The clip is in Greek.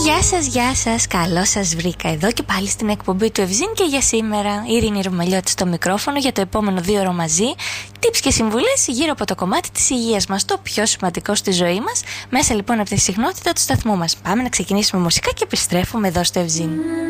Γεια σας, καλώς σας βρήκα εδώ και πάλι στην εκπομπή του Ευζήν και για σήμερα. Ειρήνη Ρωμαλιώτη στο μικρόφωνο για το επόμενο 2 ώρο μαζί. Tips και συμβουλές γύρω από το κομμάτι της υγείας μας, το πιο σημαντικό στη ζωή μας, μέσα λοιπόν από τη συχνότητα του σταθμού μας. Πάμε να ξεκινήσουμε μουσικά και επιστρέφουμε εδώ στο Ευζήν.